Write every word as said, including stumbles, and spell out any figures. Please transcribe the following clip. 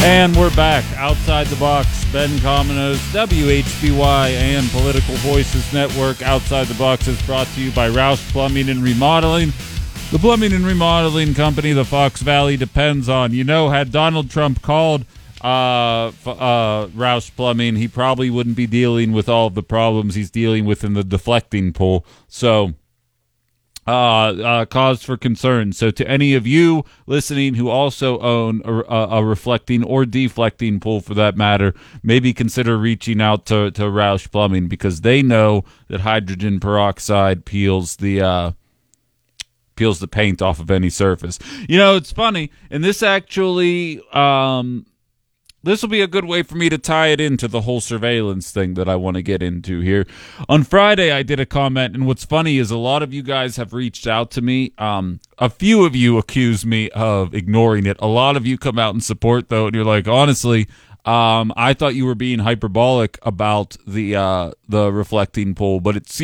And we're back outside the box. Ben Cominos, W H B Y and Political Voices Network. Outside the Box is brought to you by Roush Plumbing and Remodeling, the plumbing and remodeling company the Fox Valley depends on. You know, had Donald Trump called uh, uh, Roush Plumbing, he probably wouldn't be dealing with all of the problems he's dealing with in the deflecting pool. So, Uh, uh, cause for concern. So to any of you listening who also own a, a, a reflecting or deflecting pool for that matter, maybe consider reaching out to, to Roush Plumbing, because they know that hydrogen peroxide peels the uh, peels the paint off of any surface. You know, it's funny, and this actually um, this will be a good way for me to tie it into the whole surveillance thing that I want to get into here. On Friday, I did a comment, and what's funny is a lot of you guys have reached out to me. Um, a few of you accuse me of ignoring it. A lot of you come out in support, though, and you're like, honestly, um, I thought you were being hyperbolic about the uh, the reflecting pool, but it's